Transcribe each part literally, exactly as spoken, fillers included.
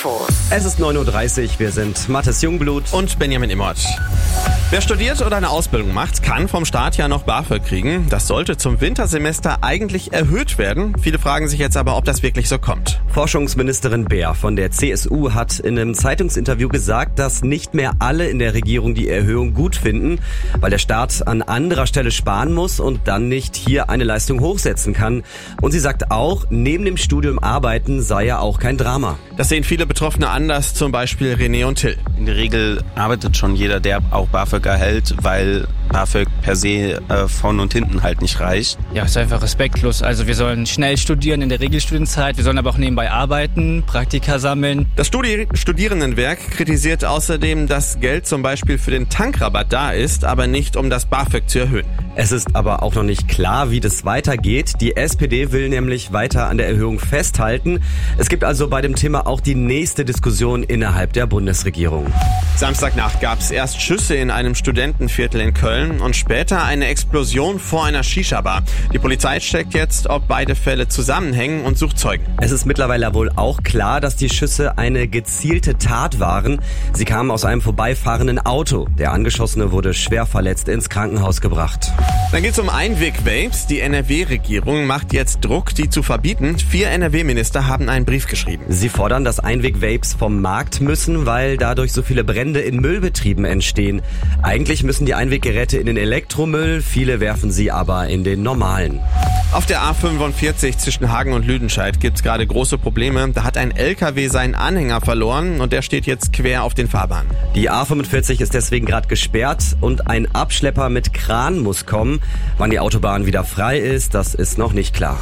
Infos. Es ist neun Uhr dreißig, wir sind Mathis Jungblut und Benjamin Immert. Wer studiert oder eine Ausbildung macht, kann vom Staat ja noch BAföG kriegen. Das sollte zum Wintersemester eigentlich erhöht werden. Viele fragen sich jetzt aber, ob das wirklich so kommt. Forschungsministerin Beer von der C S U hat in einem Zeitungsinterview gesagt, dass nicht mehr alle in der Regierung die Erhöhung gut finden, weil der Staat an anderer Stelle sparen muss und dann nicht hier eine Leistung hochsetzen kann. Und sie sagt auch, neben dem Studium arbeiten sei ja auch kein Drama. Das sehen viele Betroffene anders, zum Beispiel René und Till. In der Regel arbeitet schon jeder, der auch BAföG erhält, weil BAföG per se äh, von und hinten halt nicht reicht. Ja, ist einfach respektlos. Also wir sollen schnell studieren in der Regelstudienzeit, wir sollen aber auch nebenbei arbeiten, Praktika sammeln. Das Studi- Studierendenwerk kritisiert außerdem, dass Geld zum Beispiel für den Tankrabatt da ist, aber nicht um das BAföG zu erhöhen. Es ist aber auch noch nicht klar, wie das weitergeht. Die S P D will nämlich weiter an der Erhöhung festhalten. Es gibt also bei dem Thema auch die nächste Diskussion innerhalb der Bundesregierung. Samstagnacht gab es erst Schüsse in einem Studentenviertel in Köln und später eine Explosion vor einer Shisha-Bar. Die Polizei checkt jetzt, ob beide Fälle zusammenhängen und sucht Zeugen. Es ist mittlerweile wohl auch klar, dass die Schüsse eine gezielte Tat waren. Sie kamen aus einem vorbeifahrenden Auto. Der Angeschossene wurde schwer verletzt ins Krankenhaus gebracht. Dann geht's um Einweg-Vapes. Die N R W-Regierung macht jetzt Druck, die zu verbieten. Vier N R W-Minister haben einen Brief geschrieben. Sie fordern, dass Einweg-Vapes vom Markt müssen, weil dadurch so viele Brände in Müllbetrieben entstehen. Eigentlich müssen die Einweggeräte in den Elektromüll, viele werfen sie aber in den normalen. Auf der A fünfundvierzig zwischen Hagen und Lüdenscheid gibt's gerade große Probleme. Da hat ein L K W seinen Anhänger verloren und der steht jetzt quer auf den Fahrbahnen. Die A fünfundvierzig ist deswegen gerade gesperrt und ein Abschlepper mit Kran muss kommen. Wann die Autobahn wieder frei ist, das ist noch nicht klar.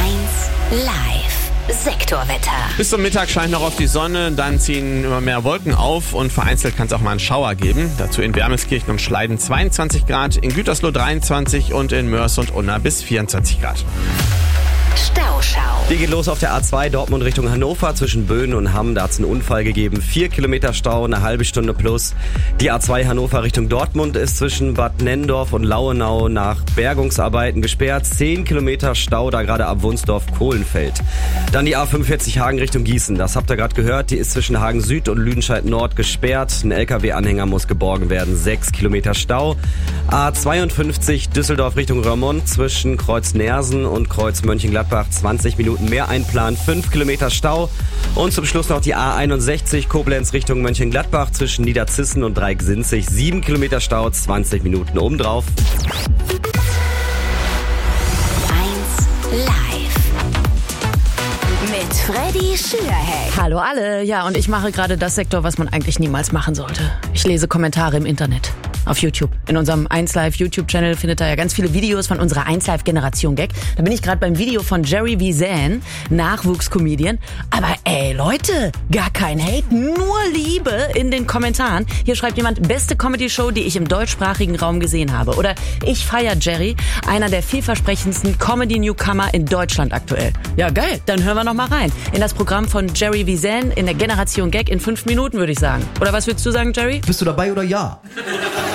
eins Live Sektorwetter. Bis zum Mittag scheint noch auf die Sonne, dann ziehen immer mehr Wolken auf und vereinzelt kann es auch mal einen Schauer geben. Dazu in Wermelskirchen und Schleiden zweiundzwanzig Grad, in Gütersloh dreiundzwanzig und in Mörs und Unna bis vierundzwanzig Grad. Stauschau. Die geht los auf der A zwei Dortmund Richtung Hannover zwischen Böhnen und Hamm. Da hat es einen Unfall gegeben. Vier Kilometer Stau, eine halbe Stunde plus. Die A zwei Hannover Richtung Dortmund ist zwischen Bad Nenndorf und Lauenau nach Bergungsarbeiten gesperrt. Zehn Kilometer Stau, da gerade ab Wunsdorf-Kohlenfeld. Dann die A fünfundvierzig Hagen Richtung Gießen. Das habt ihr gerade gehört. Die ist zwischen Hagen Süd und Lüdenscheid Nord gesperrt. Ein L K W-Anhänger muss geborgen werden. Sechs Kilometer Stau. A zweiundfünfzig Düsseldorf Richtung Röhrmond zwischen Kreuz Nersen und Kreuz Mönchengladbach. zwanzig Minuten mehr einplanen, fünf Kilometer Stau. Und zum Schluss noch die A einundsechzig Koblenz Richtung Mönchengladbach zwischen Niederzissen und Dreiecksinzig. sieben Kilometer Stau, zwanzig Minuten obendrauf. eins Live mit Freddy Schürheck. Hallo alle, ja, und ich mache gerade das Sektor, was man eigentlich niemals machen sollte. Ich lese Kommentare im Internet. Auf YouTube. In unserem eins Live YouTube-Channel findet ihr ja ganz viele Videos von unserer eins Live Generation Gag. Da bin ich gerade beim Video von Jerry Visan, Nachwuchscomedian. Aber ey, Leute, gar kein Hate, nur Liebe in den Kommentaren. Hier schreibt jemand, beste Comedy-Show, die ich im deutschsprachigen Raum gesehen habe. Oder ich feier Jerry, einer der vielversprechendsten Comedy-Newcomer in Deutschland aktuell. Ja, geil, dann hören wir noch mal rein. In das Programm von Jerry Visan in der Generation Gag in fünf Minuten, würde ich sagen. Oder was würdest du sagen, Jerry? Bist du dabei oder ja?